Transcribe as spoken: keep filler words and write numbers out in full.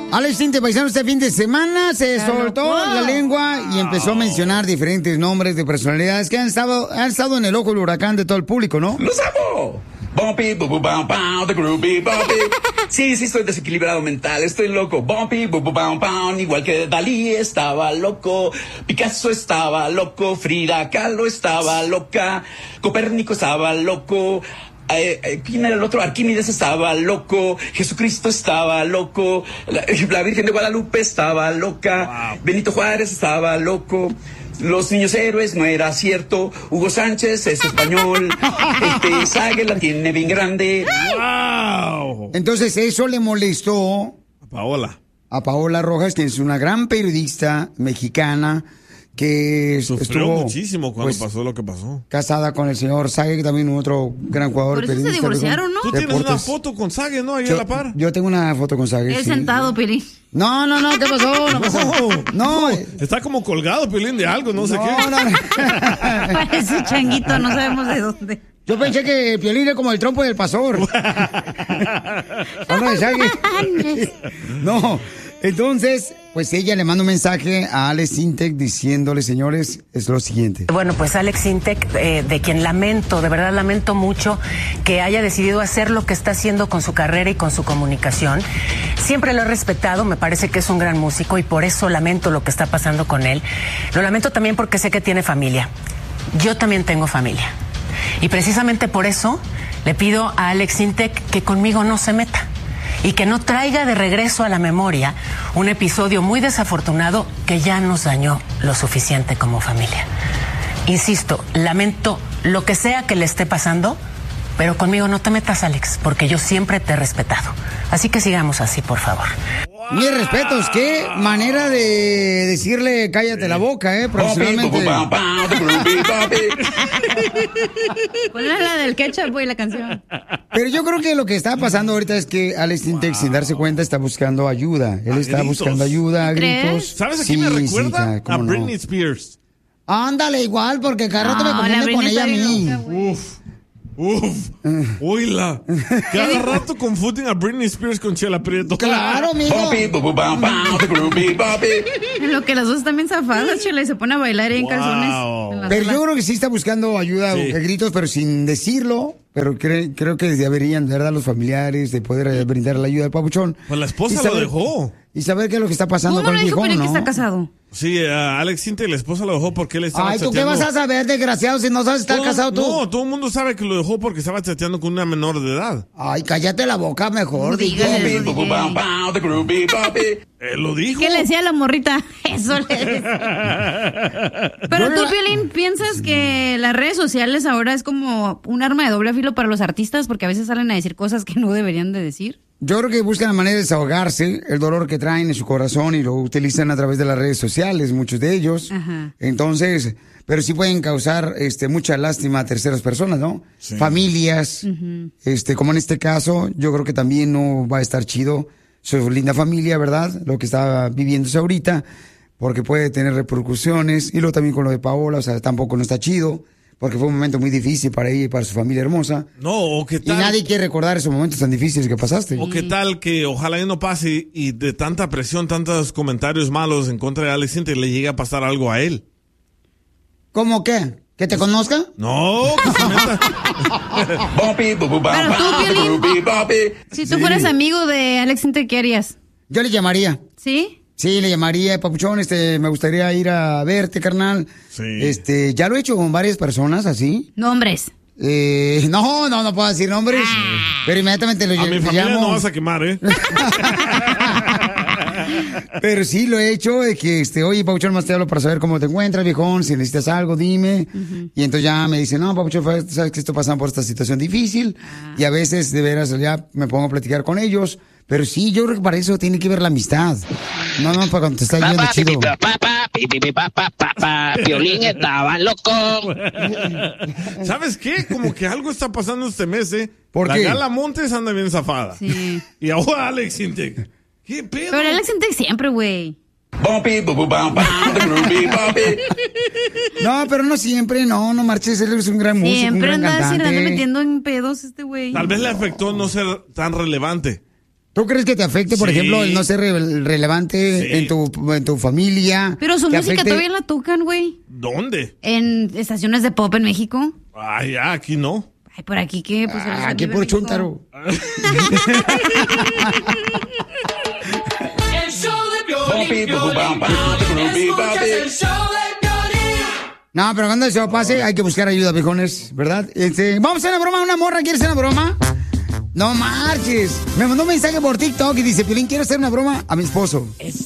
Alex Intec, paisano, este fin de semana se soltó wow. la lengua y empezó a mencionar diferentes nombres de personalidades que han estado, han estado en el ojo del huracán de todo el público, ¿no? ¡Los amo! Bumpy, bubu, bam, bam, the groovy, bumpy. Sí, sí, estoy desequilibrado mental, estoy loco. Bumpy, bubu, bam, bam, igual que Dalí estaba loco, Picasso estaba loco, Frida Kahlo estaba loca, Copérnico estaba loco. Eh, eh, ¿Quién era el otro? Arquímedes estaba loco, Jesucristo estaba loco, la, la Virgen de Guadalupe estaba loca, wow. Benito Juárez estaba loco, los niños héroes no era cierto, Hugo Sánchez es español, este Sague la tiene bien grande. Wow. Entonces eso le molestó a Paola. A Paola Rojas, que es una gran periodista mexicana que sufrió estuvo muchísimo cuando pues, pasó lo que pasó. Casada con el señor Sague, que también otro gran jugador. Por eso se divorciaron, ¿no? Tú tienes Deportes. Una foto con Sague, ¿no? Ahí yo, a la par. Yo tengo una foto con Sague. Él sí. sentado, Pelín. No, no, no, ¿qué pasó? No, pasó. no, no. Está como colgado, Pelín, de algo, no, no sé qué. No, no. Parece changuito, no sabemos de dónde. Yo pensé que Piolín era como el trompo del pastor. ¿No de Sague? No. Entonces, pues ella le manda un mensaje a Alex Intec diciéndole, señores, es lo siguiente. Bueno, pues Alex Intec, eh, de quien lamento, de verdad lamento mucho que haya decidido hacer lo que está haciendo con su carrera y con su comunicación. Siempre lo he respetado, me parece que es un gran músico y por eso lamento lo que está pasando con él. Lo lamento también porque sé que tiene familia. Yo también tengo familia. Y precisamente por eso le pido a Alex Intec que conmigo no se meta. Y que no traiga de regreso a la memoria un episodio muy desafortunado que ya nos dañó lo suficiente como familia. Insisto, lamento lo que sea que le esté pasando, pero conmigo no te metas, Alex, porque yo siempre te he respetado. Así que sigamos así, por favor. Mis respetos, qué manera de decirle cállate la boca, eh, profesionalmente. ¿Cuál es la del ketchup, güey, la canción? Pero yo creo que lo que está pasando ahorita es que Alex Intec, wow. sin darse cuenta, está buscando ayuda. Él a está gritos. buscando ayuda a gritos. ¿Sabes a quién sí, me recuerda? Sí, a Britney no. Spears. Ándale, igual, porque cada rato no, me confunde con ella a mí. Uf. Uf, oíla. Cada rato confunden a Britney Spears con Chela Prieto. Claro, amigo. En lo que las dos están bien zafadas, Chela, y se pone a bailar ahí en wow. calzones. En pero yo creo que sí está buscando ayuda sí. a gritos, pero sin decirlo. Pero cre- creo que deberían, de verdad, los familiares de poder brindar la ayuda al papuchón. Pues la esposa saber, lo dejó. Y saber qué es lo que está pasando con el viejón, ¿no? que está casado. Sí, uh, Alex Intec, la esposa lo dejó porque él estaba Ay, ¿tú chateando. qué vas a saber, desgraciado, si no sabes estar todo, casado tú? No, todo el mundo sabe que lo dejó porque estaba chateando con una menor de edad. Ay, cállate la boca mejor, dígale. Él lo dijo. ¿Qué le decía a la morrita? Eso le decía. Pero tú, Piolín, ¿piensas que las redes sociales ahora es como un arma de doble filo para los artistas? Porque a veces salen a decir cosas que no deberían de decir. Yo creo que buscan la manera de desahogarse el dolor que traen en su corazón y lo utilizan a través de las redes sociales, muchos de ellos. Ajá. Entonces, pero sí pueden causar este mucha lástima a terceras personas, ¿no? Sí. Familias, Uh-huh. este, como en este caso, yo creo que también no va a estar chido su linda familia, ¿verdad? Lo que está viviéndose ahorita, porque puede tener repercusiones. Y luego también con lo de Paola, o sea, tampoco no está chido. Porque fue un momento muy difícil para ella y para su familia hermosa. No, o qué tal. Y nadie quiere recordar esos momentos tan difíciles que pasaste. O qué tal que ojalá ya no pase y de tanta presión, tantos comentarios malos en contra de Alex Intec le llegue a pasar algo a él. ¿Cómo qué? ¿Que te conozca? No, que se meta. Pero tú, Piolín, si tú Sí. fueras amigo de Alex Intec, ¿qué harías? Yo le llamaría. ¿Sí? Sí, le llamaría, papuchón, este, me gustaría ir a verte, carnal. Sí. Este, ya lo he hecho con varias personas así. Nombres. Eh, no, no, no puedo decir nombres. Pero inmediatamente lo A mi ll- familia llamo. no vas a quemar, ¿eh? Pero sí lo he hecho, de que, este, oye, papuchón, más te hablo para saber cómo te encuentras, viejón, si necesitas algo, dime. Uh-huh. Y entonces ya me dice, no, papuchón, sabes que estoy pasando por esta situación difícil. Ah. Y a veces, de veras, ya me pongo a platicar con ellos. Pero sí, yo creo que para eso tiene que ver la amistad. No, no, para cuando te está yendo chido. Piolín estaba loco. ¿Sabes qué? Como que algo está pasando este mes, ¿eh? ¿Por la qué? Gala Montes anda bien zafada. Sí. Y ahora Alex Intec. ¿Qué pedo? Pero Alex Intec siempre, güey. No, pero no siempre, no, no marches, él es un gran músico, un Siempre gran anda así, cantante. anda metiendo en pedos este güey. Tal vez le afectó no ser tan relevante. ¿Tú crees que te afecte, por Sí. ejemplo, el no ser re- relevante Sí. en, tu, en tu familia? Pero su ¿Que música afecte? todavía la tocan, güey. ¿Dónde? En estaciones de pop en México. Ay, ya, aquí no. Ay, por aquí que, pues. Ah, qué por chúntaro. Bumpy, bu, bu, bam, bam, the groovy bumpy. No, pero cuando eso pase, hay que buscar ayuda, viejones, ¿verdad? Este, vamos a hacer una broma, una morra, ¿quieres hacer una broma? No marches. Me mandó un mensaje por TikTok y dice, Piolín, quiero hacer una broma a mi esposo.